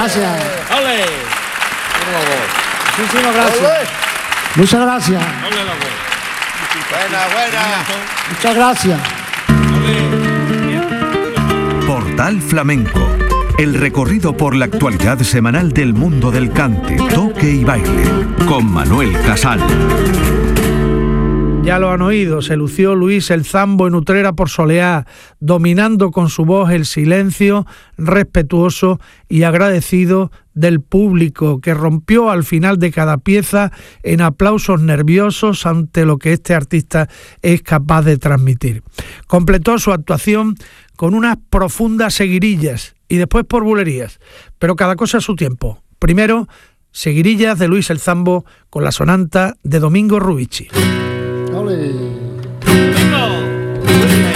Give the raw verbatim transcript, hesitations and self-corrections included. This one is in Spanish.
Gracias. ¡Ole! Muchísimas gracias. Muchas gracias. ¡Ole la voz! Buena, buena. Muchas gracias. Portal Flamenco. El recorrido por la actualidad semanal del mundo del cante, toque y baile. Con Manuel Casal. Ya lo han oído, se lució Luis el Zambo en Utrera por Soleá, dominando con su voz el silencio, respetuoso y agradecido del público, que rompió al final de cada pieza en aplausos nerviosos ante lo que este artista es capaz de transmitir. Completó su actuación con unas profundas seguirillas y después por bulerías, pero cada cosa a su tiempo. Primero, seguirillas de Luis el Zambo con la sonanta de Domingo Rubici. Ole.